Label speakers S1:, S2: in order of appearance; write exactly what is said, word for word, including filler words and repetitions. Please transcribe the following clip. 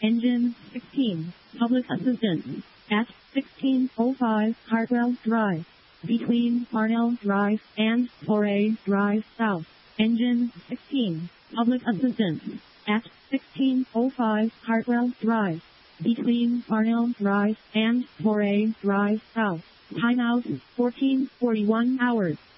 S1: Engine sixteen, public assistance, at sixteen oh five Hartwell Drive, between Parnell Drive and Foray Drive South. Engine sixteen, public assistance, at sixteen oh five Hartwell Drive, between Parnell Drive and Foray Drive South. Timeout fourteen forty-one hours.